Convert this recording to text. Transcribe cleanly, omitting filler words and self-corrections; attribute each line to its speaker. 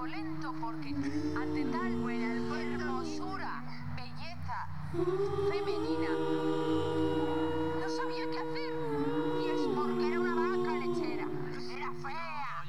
Speaker 1: lo lento porque ante tal buena hermosura, belleza